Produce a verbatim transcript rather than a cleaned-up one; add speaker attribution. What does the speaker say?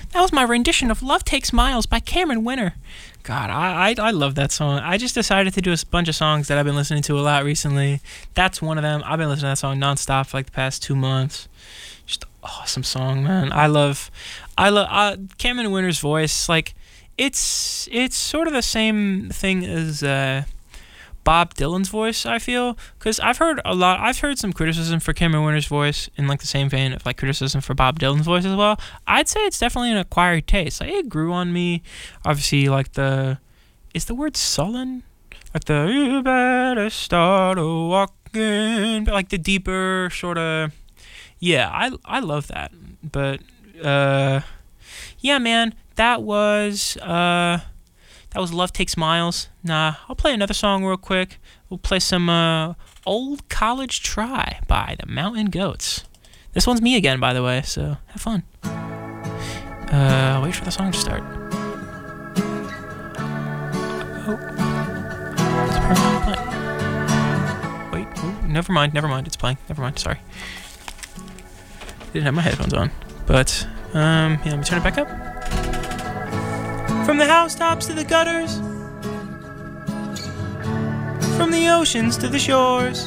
Speaker 1: That was my rendition of Love Takes Miles by Cameron Winter. God, I, I I love that song. I just decided to do a bunch of songs that I've been listening to a lot recently. That's one of them. I've been listening to that song nonstop for like the past two months. Just an awesome song, man. I love, I love uh, Cameron Winter's voice. Like, it's it's sort of the same thing as uh, Bob Dylan's voice, I feel, because I've heard a lot. I've heard some criticism for Cameron Winter's voice in like the same vein of like criticism for Bob Dylan's voice as well. I'd say it's definitely an acquired taste. Like, it grew on me. Obviously, like the is the word sullen, like the you better start a walking, but like the deeper sort of. Yeah, I I love that. But uh, yeah, man, that was uh. That was Love Takes Miles. Nah, I'll play another song real quick. We'll play some uh, Old College Try by the Mountain Goats. This one's me again, by the way, so have fun. Uh, wait for the song to start. Oh. It's apparently playing. Wait, oh, never mind, never mind. It's playing. Never mind, sorry. Didn't have my headphones on. But, um, yeah, let me turn it back up. From the housetops to the gutters, from the oceans to the shores,